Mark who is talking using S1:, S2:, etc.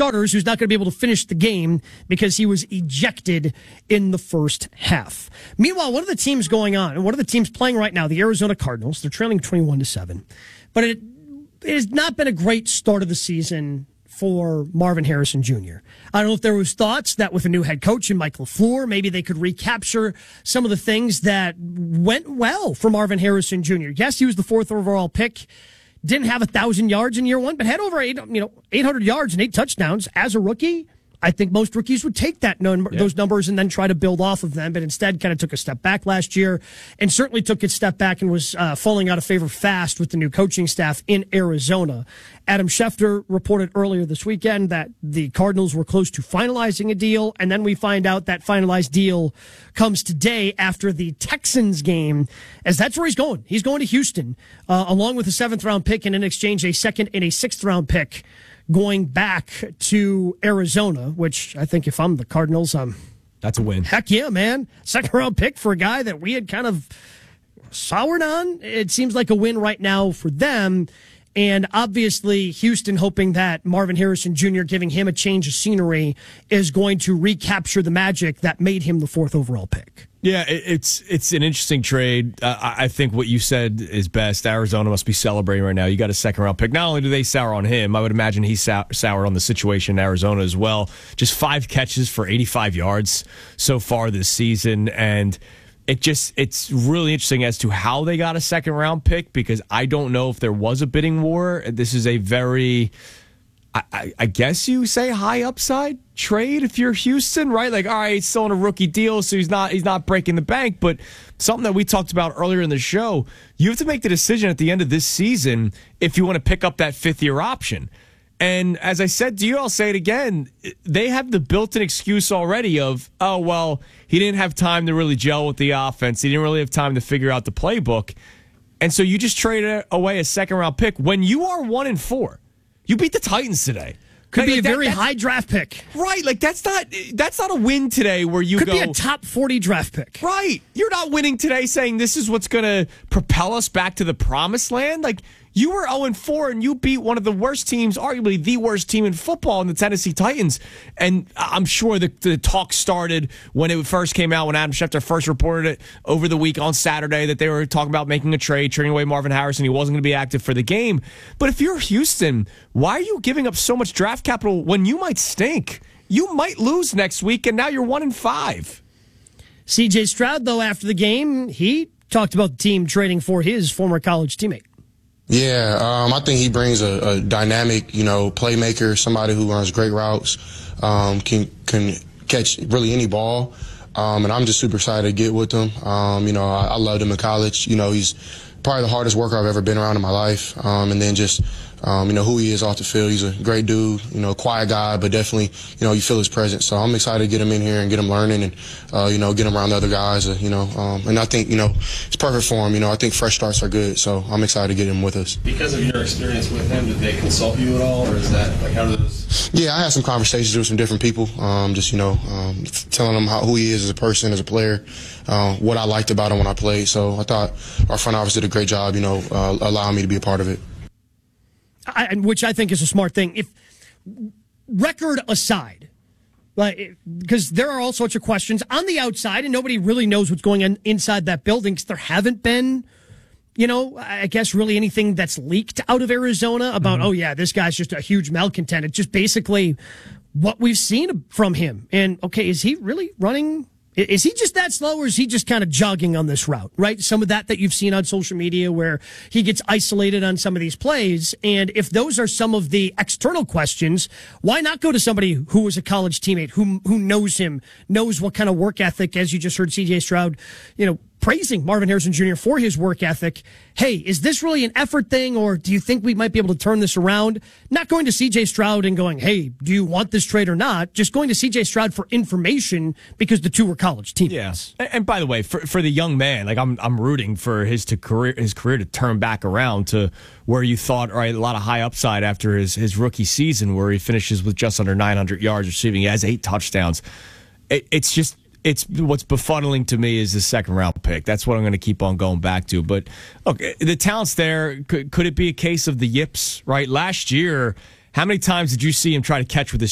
S1: starters who's not going to be able to finish the game because he was ejected in the first half. Meanwhile, one of the teams going on, and one of the teams playing right now, the Arizona Cardinals, they're trailing 21-7. But it has not been a great start of the season for Marvin Harrison Jr. I don't know if there was thoughts that with a new head coach in Mike LaFleur, maybe they could recapture some of the things that went well for Marvin Harrison Jr. Yes, he was the 4th overall pick. Didn't have 1,000 yards in year one, but had over 800 yards and 8 touchdowns as a rookie. I think most rookies would take those numbers and then try to build off of them, but instead kind of took a step back last year and certainly took a step back and was falling out of favor fast with the new coaching staff in Arizona. Adam Schefter reported earlier this weekend that the Cardinals were close to finalizing a deal, and then we find out that finalized deal comes today after the Texans game, as that's where he's going. He's going to Houston, along with a 7th-round pick and in exchange a 2nd and a 6th-round pick, going back to Arizona, which I think if I'm the Cardinals,
S2: that's a win.
S1: Heck yeah, man. 2nd-round pick for a guy that we had kind of soured on. It seems like a win right now for them. And obviously, Houston hoping that Marvin Harrison Jr. giving him a change of scenery is going to recapture the magic that made him the 4th overall pick.
S2: Yeah, it's an interesting trade. I think what you said is best. Arizona must be celebrating right now. You got a 2nd-round pick. Not only do they sour on him, I would imagine he's sour on the situation in Arizona as well. Just 5 catches for 85 yards so far this season, and it's really interesting as to how they got a 2nd-round pick, because I don't know if there was a bidding war. This is a very, I guess you say, high upside trade if you're Houston, right? Like, all right, he's still on a rookie deal, so he's not breaking the bank. But something that we talked about earlier in the show, you have to make the decision at the end of this season if you want to pick up that 5th-year option. And as I said to you, I'll say it again, they have the built-in excuse already of, oh, well, he didn't have time to really gel with the offense. He didn't really have time to figure out the playbook. And so you just traded away a 2nd-round pick when you are 1-4. You beat the Titans today.
S1: Could be a very high draft pick.
S2: Right. Like, that's not a win today where you
S1: could be a top 40 draft pick.
S2: Right. You're not winning today saying this is what's going to propel us back to the promised land. Like, you were 0-4 and you beat one of the worst teams, arguably the worst team in football, in the Tennessee Titans. And I'm sure the talk started when it first came out, when Adam Schefter first reported it over the week on Saturday, that they were talking about making a trade, trading away Marvin Harrison. He wasn't going to be active for the game. But if you're Houston, why are you giving up so much draft capital when you might stink? You might lose next week, and now you're 1-5.
S1: C.J. Stroud, though, after the game, he talked about the team trading for his former college teammate.
S3: Yeah, I think he brings a dynamic, playmaker, somebody who runs great routes, can catch really any ball, and I'm just super excited to get with him. I loved him in college. He's probably the hardest worker I've ever been around in my life, and then just who he is off the field. He's a great dude, quiet guy, but definitely, you feel his presence. So I'm excited to get him in here and get him learning and, get him around the other guys, and I think, it's perfect for him. I think fresh starts are good. So I'm excited to get him with us.
S4: Because of your experience with him, did they consult you at all, or is that, how do those?
S3: Yeah, I had some conversations with some different people, telling them who he is as a person, as a player, what I liked about him when I played. So I thought our front office did a great job, allowing me to be a part of it.
S1: Which I think is a smart thing. If record aside, because there are all sorts of questions on the outside, and nobody really knows what's going on inside that building, because there haven't been, I guess really anything that's leaked out of Arizona about, oh yeah, this guy's just a huge malcontent. It's just basically what we've seen from him. And okay, is he really running? Is he just that slow, or is he just kind of jogging on this route, right? Some of that you've seen on social media where he gets isolated on some of these plays. And if those are some of the external questions, why not go to somebody who was a college teammate, who knows him, knows what kind of work ethic, as you just heard C.J. Stroud, praising Marvin Harrison Jr. for his work ethic. Hey, is this really an effort thing, or do you think we might be able to turn this around? Not going to C.J. Stroud and going, hey, do you want this trade or not? Just going to C.J. Stroud for information because the two were college teammates.
S2: Yeah. And by the way, for the young man, I'm rooting for his career to turn back around to where you thought, all right, a lot of high upside after his rookie season, where he finishes with just under 900 yards receiving. He has 8 touchdowns. It's what's befuddling to me is the 2nd-round pick. That's what I'm going to keep on going back to. But look, the talent's there. Could it be a case of the yips, right? Last year, how many times did you see him try to catch with his